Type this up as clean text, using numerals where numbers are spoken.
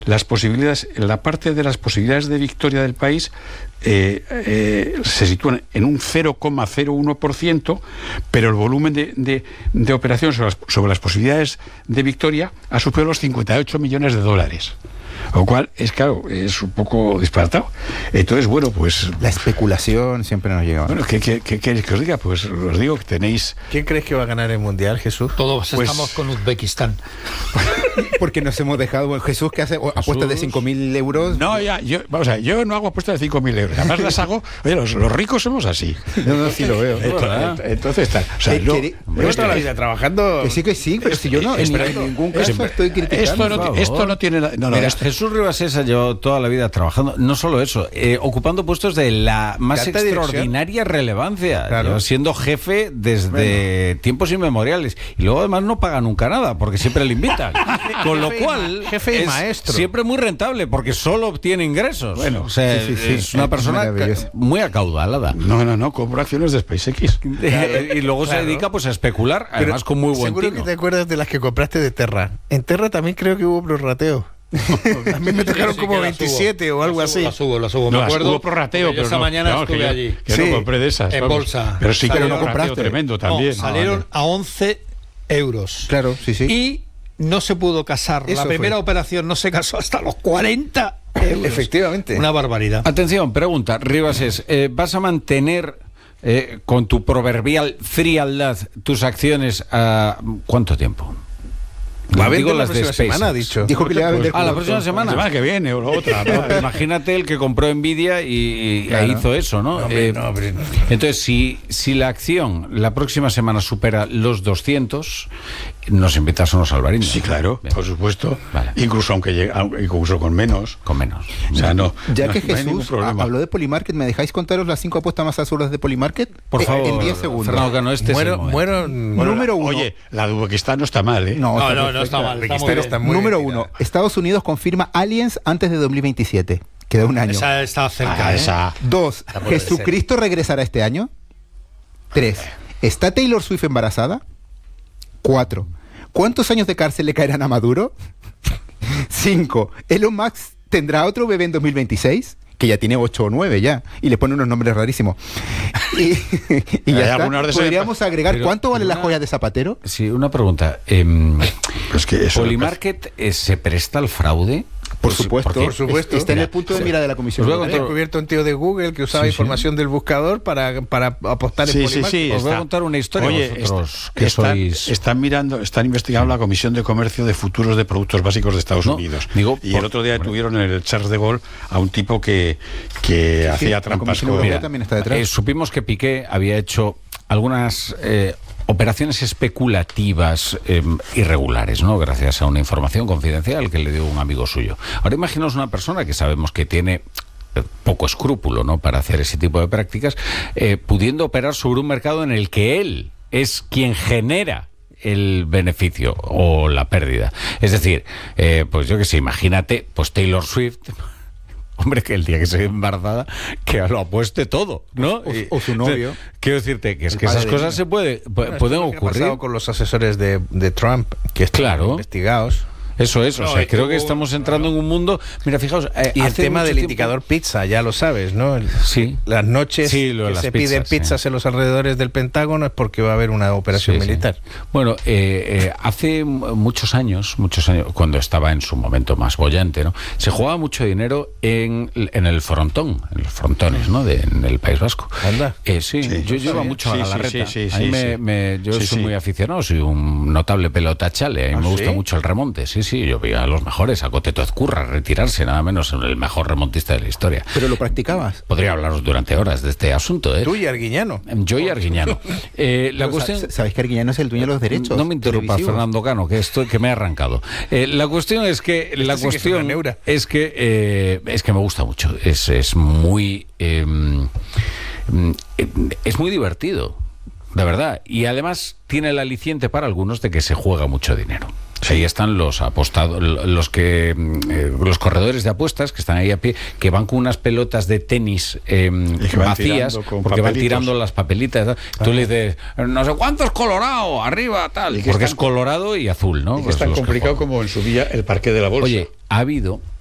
las posibilidades, la parte de las posibilidades de victoria del país se sitúan en un 0,01%, pero el volumen de operaciones sobre las posibilidades de victoria ha superado los 58 millones de dólares. Lo cual es, claro, es un poco disparatado. Entonces, bueno, pues... La especulación siempre nos llega. Bueno, ¿qué queréis que os diga? Pues os digo que tenéis... ¿Quién crees que va a ganar el Mundial, Jesús? Todos Pues- estamos con Uzbekistán. Porque nos hemos dejado... Bueno, Jesús, que hace apuestas de 5.000 euros. No, vamos a ver, yo no hago apuestas de 5.000 euros. Además las hago... Oye, los ricos somos así. No, sí lo veo. Entonces tal. O sea, Llevo toda la vida trabajando. Que sí, pero si yo no, en ningún caso estoy criticando. esto no tiene... Mira, Jesús Ribasés ha llevado toda la vida trabajando, no solo eso, ocupando puestos de la más Alta extraordinaria relevancia, Claro. siendo jefe desde tiempos inmemoriales. Y luego además no paga nunca nada, porque siempre le invitan. Con lo cual, jefe y es maestro. siempre muy rentable, porque solo obtiene ingresos. Bueno, o sea, sí. es una persona Maravilloso. muy acaudalada. No, compro acciones de SpaceX. Y luego se dedica pues a especular, además con muy buen Seguro tino. que te acuerdas de las que compraste de Terra. En Terra también creo que hubo prorrateo. A mí me tocaron como 27 o algo así. Las hubo, No, me acuerdo. hubo prorrateo, porque yo pero esa no, mañana vamos, estuve que yo- allí. Que Sí, no compré de esas. en vamos. bolsa. Pero sí que Salieron- era un prorrateo compraste. tremendo también. No, salieron a 11 euros. Claro, sí. Y no se pudo casar. Eso La primera fue. operación no se casó hasta los 40 euros. Efectivamente. Una barbaridad. Atención, pregunta, Ribasés, ¿vas a mantener con tu proverbial frialdad tus acciones a cuánto tiempo? Va a Digo vender la las de próxima semana, ha SpaceX. dicho. Dijo que le iba a vender. La próxima semana. La semana que viene o la otra. No, pero imagínate el que compró Nvidia y Claro. hizo eso, ¿no? Hombre, no, hombre, no. Entonces, si la acción la próxima semana supera los 200, nos invitas a unos albariños. Sí, claro, Bien. por supuesto. Vale. Incluso incluso con menos. Con menos. O sea, no. Ya no- que no hay ningún Jesús problema. habló de Polymarket, ¿me dejáis contaros las 5 apuestas más absurdas de Polymarket? Por favor, En 10 segundos. Fernando Cano, este Muero, es el momento. muero. Bueno, Número uno. Oye, la de Uzbekistán no está mal, ¿eh? No, No, está no perfecta. está mal. Está muy Pero bien. está muy Número bien 1. tirada. Estados Unidos confirma aliens antes de 2027. Queda un año. Esa está cerca. Ah, ¿eh? esa. 2. ¿Jesucristo regresará este año? 3. ¿Está Taylor Swift embarazada? 4. ¿Cuántos años de cárcel le caerán a Maduro? 5. ¿Elon Musk tendrá otro bebé en 2026? Que ya tiene 8 o 9 ya. Y le pone unos nombres rarísimos. Y Hay ya está. algunas de esas- Podríamos agregar, pero- ¿cuánto vale pero la una- joya de Zapatero? Sí, una pregunta. Pues que eso ¿Polymarket se presta al fraude? Por supuesto. Por supuesto. Está en el Mira, punto de mira de la Comisión os voy a He Europea. descubierto un tío de Google que usaba Sí, sí. información del buscador para apostar en Sí, Polymarket. sí, Os voy a está. contar una historia. Oye, vosotros que sois... están investigando la Comisión de Comercio de Futuros de Productos Básicos de Estados No, Unidos. digo, y el otro día tuvieron en el Charles de Gaulle a un tipo que hacía la trampas Comisión con... Europea también está detrás. supimos que Piqué había hecho algunas operaciones especulativas irregulares, ¿no? Gracias a una información confidencial que le dio un amigo suyo. Ahora imaginaos una persona que sabemos que tiene poco escrúpulo, ¿no?, para hacer ese tipo de prácticas, pudiendo operar sobre un mercado en el que él es quien genera el beneficio o la pérdida. Es decir, pues yo que sé, imagínate, pues Taylor Swift. Hombre, que el día que se embarazada, que lo apueste todo, ¿no? O su novio. Quiero decirte que es El que esas padre de cosas ella. se pueden Bueno, esto es lo que ha ocurrir. pasado con los asesores de Trump, que están Claro. investigados. Eso es, o No, sea, es que creo que hubo- estamos entrando en un mundo. Mira, fijaos. Y el hace tema mucho del tiempo- indicador pizza, ya lo sabes, ¿no? Sí. Las noches Sí, lo de que las se piden pizzas, sí. pizzas en los alrededores del Pentágono es porque va a haber una operación Sí, sí. militar. Bueno, hace muchos años, cuando estaba en su momento más bollante, ¿no?, se jugaba mucho dinero en el frontón, en los frontones, ¿no?, en el País Vasco. Anda. Sí, Sí, yo iba sí, mucho a sí, Galarreta. sí, sí, A mí sí, yo sí, soy sí. muy aficionado, soy un notable pelota chale. A mí ¿Ah, me gusta sí? mucho el remonte. Sí, yo veía a los mejores, a Coteto Ezcurra retirarse, nada menos el mejor remontista de la historia. ¿Pero lo practicabas? Podría hablaros durante horas de este asunto, ¿eh? Tú y Arguiñano. Yo y Arguiñano. La Pero cuestión... ¿Sabéis que Arguiñano es el dueño de los derechos? No me interrumpa, televisivos? Fernando Cano, que me ha arrancado. La cuestión es que sí que es una neura. es que me gusta mucho. Es muy es muy divertido, de verdad. Y además tiene el aliciente para algunos de que se juega mucho dinero. Ahí están los apostados, los corredores de apuestas que están ahí a pie, que van con unas pelotas de tenis vacías, porque van tirando las papelitas. ¿No? Tú le dices, no sé cuántos Colorado, arriba, tal, porque es colorado y azul, ¿no? Y que es tan complicado como en su día el parqué de la bolsa. Oye, ha habido